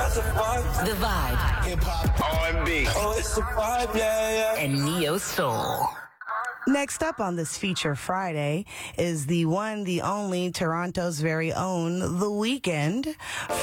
The Vibe. Hip-hop, R&B. Oh, it's a vibe, yeah. And Neo Soul. Next up on this Feature Friday is the one, the only, Toronto's very own The Weeknd.